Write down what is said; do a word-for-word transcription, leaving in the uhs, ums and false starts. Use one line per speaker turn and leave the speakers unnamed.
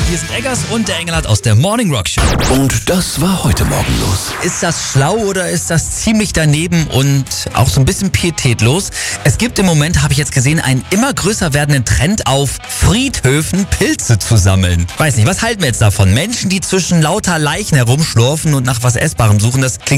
Hier sind Eggers und der Engelhardt aus der Morning Rock Show.
Und das war heute Morgen los.
Ist das schlau oder ist das ziemlich daneben und auch so ein bisschen pietätlos? Es gibt im Moment, habe ich jetzt gesehen, einen immer größer werdenden Trend auf Friedhöfen Pilze zu sammeln. Weiß nicht, was halten wir jetzt davon? Menschen, die zwischen lauter Leichen herumschlurfen und nach was Essbarem suchen, das klingt